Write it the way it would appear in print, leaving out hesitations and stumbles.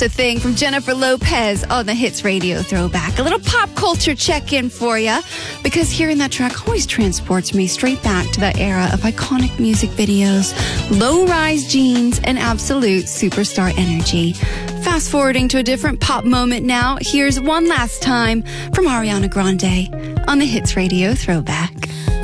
The Thing from Jennifer Lopez on the Hits Radio Throwback. A little pop culture check-in for you, because hearing that track always transports me straight back to that era of iconic music videos, low-rise jeans, and absolute superstar energy. Fast forwarding to a different pop moment now, here's One Last Time from Ariana Grande on the Hits Radio Throwback.